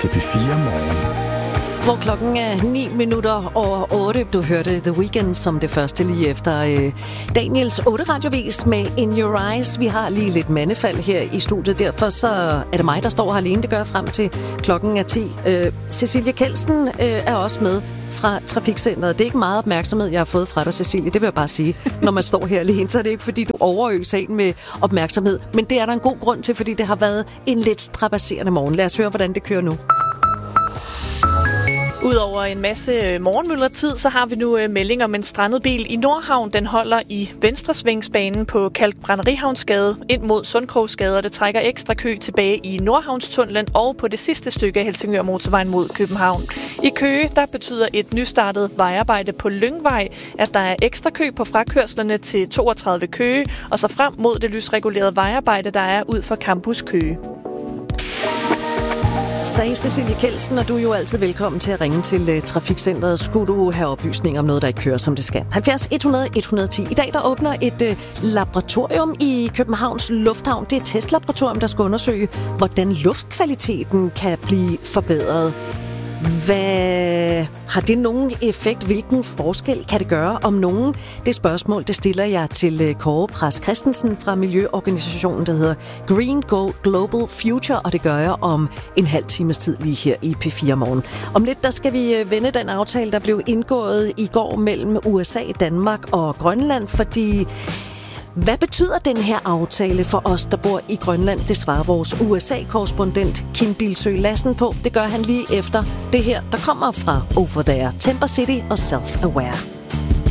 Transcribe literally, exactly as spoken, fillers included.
til P fire Morgen. Hvor klokken er ni minutter over otte. Du hørte The Weeknd som det første lige efter øh, Daniels otte radiovis med In Your Eyes. Vi har lige lidt mandefald her i studiet, derfor så er det mig, der står her alene. Det gør jeg frem til klokken er ti. Øh, Cecilie Kelsen øh, er også med fra Trafikcenteret. Det er ikke meget opmærksomhed, jeg har fået fra dig, Cecilie. Det vil jeg bare sige. Når man står her alene, så er det ikke, fordi du overøser en med opmærksomhed. Men det er der en god grund til, fordi det har været en lidt strabasserende morgen. Lad os høre, hvordan det kører nu. Udover en masse morgenmyldertid, så har vi nu melding om en strandet bil i Nordhavn. Den holder i venstresvingsbanen på Kalkbrænderihavnsgade ind mod Sundkrogsgade, og det trækker ekstra kø tilbage i Nordhavnstunnelen og på det sidste stykke af Helsingør Motorvejen mod København. I Køge, der betyder et nystartet vejarbejde på Lyngvej, at der er ekstra kø på frakørslerne til toogtredive Køge, og så frem mod det lysregulerede vejarbejde, der er ud for Campus Køge. Sagde Cecilie Kelsen, og du er jo altid velkommen til at ringe til uh, Trafikcenteret. Skulle du have oplysninger om noget, der ikke kører, som det skal. halvfjerds hundrede et hundrede og ti. I dag der åbner et uh, laboratorium i Københavns Lufthavn. Det er et testlaboratorium, der skal undersøge, hvordan luftkvaliteten kan blive forbedret. Hvad har det nogen effekt? Hvilken forskel kan det gøre om nogen? Det spørgsmål, det stiller jeg til Kåre Pras Christensen fra miljøorganisationen, der hedder Green Go Global Future, og det gør jeg om en halv times tid lige her i P fire Morgen. Om lidt, der skal vi vende den aftale, der blev indgået i går mellem U S A, Danmark og Grønland, fordi hvad betyder den her aftale for os, der bor i Grønland? Det svarer vores U S A-korrespondent Kim Bilsøe Lassen på. Det gør han lige efter det her, der kommer fra Over There, Temper City og Self-Aware.